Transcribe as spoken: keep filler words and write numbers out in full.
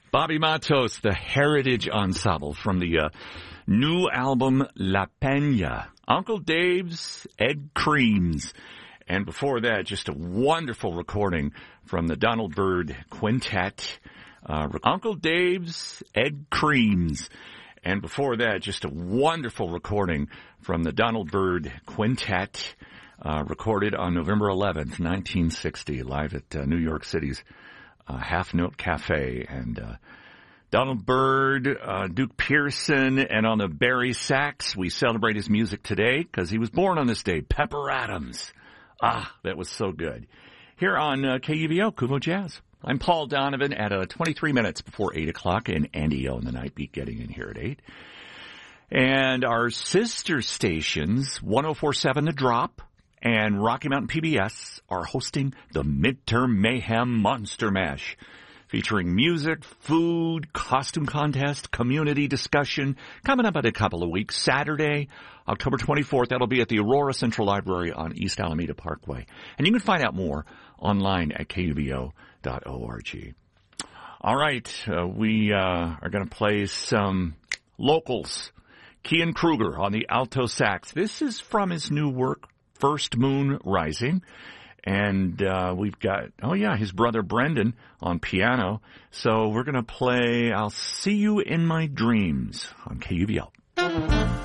Bobby Matos, the Heritage Ensemble from the uh, new album La Peña. Uncle Dave's Egg Creams. And before that, just a wonderful recording from the Donald Byrd Quintet. Uh, Uncle Dave's Egg Creams. And before that, just a wonderful recording from the Donald Byrd Quintet. Uh, recorded on November eleventh, nineteen sixty, live at uh, New York City's uh, Half Note Cafe. And uh, Donald Byrd, uh, Duke Pearson, and on the Barry sax, we celebrate his music today because he was born on this day, Pepper Adams. Ah, that was so good. Here on uh, K U V O, Kumo Jazz. I'm Paul Donovan at uh, twenty-three minutes before eight o'clock, and Andy O in the Night Beat getting in here at eight. And our sister stations, one oh four point seven The Drop, and Rocky Mountain P B S are hosting the Midterm Mayhem Monster Mash, featuring music, food, costume contest, community discussion, coming up in a couple of weeks. Saturday, October twenty-fourth, that'll be at the Aurora Central Library on East Alameda Parkway. And you can find out more online at K U V O dot org. All right, uh, we uh, are going to play some locals. Kian Kruger on the alto sax. This is from his new work, First Moon Rising. And uh, we've got, oh yeah, his brother Brendan on piano. So we're going to play I'll See You in My Dreams on K U V L.